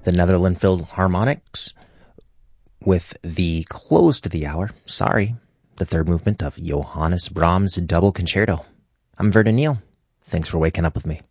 the Netherland Philharmonics with the close to the hour, the third movement of Johannes Brahms' Double Concerto. I'm Vernon Neal. Thanks for waking up with me.